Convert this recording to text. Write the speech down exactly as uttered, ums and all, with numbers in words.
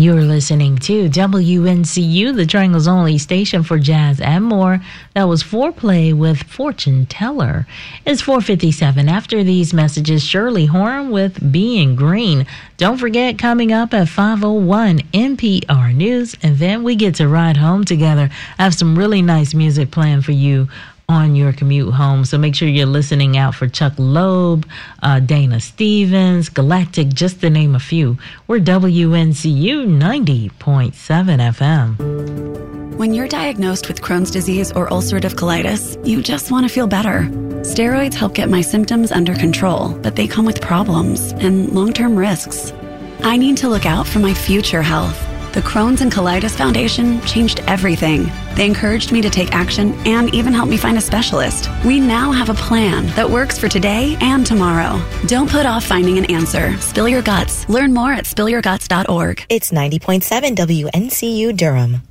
You're listening to W N C U, the Triangle's only station for jazz and more. That was Foreplay with Fortune Teller. It's four fifty-seven. After these messages, Shirley Horn with Being Green. Don't forget, coming up at five oh one N P R News, and then we get to ride home together. I have some really nice music planned for you on your commute home, so make sure you're listening out for Chuck Loeb, uh, Dana Stevens, Galactic, just to name a few. We're W N C U ninety point seven F M. When you're diagnosed with Crohn's disease or ulcerative colitis, you just want to feel better. Steroids help get my symptoms under control, but they come with problems and long-term risks. I need to look out for my future health. The Crohn's and Colitis Foundation changed everything. They encouraged me to take action and even helped me find a specialist. We now have a plan that works for today and tomorrow. Don't put off finding an answer. Spill your guts. Learn more at spill your guts dot org. It's ninety point seven W N C U Durham.